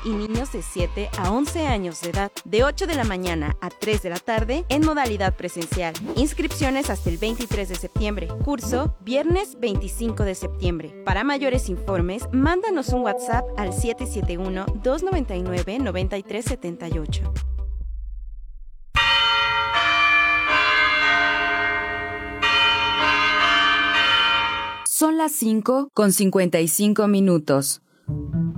y niños de 7 a 11 años de edad, de 8 de la mañana a 3 de la tarde en modalidad presencial. Inscripciones hasta el 23 de septiembre. Curso viernes 25 de septiembre. Para mayores informes, mándanos un WhatsApp al 771-299-9378. Son las 5:55.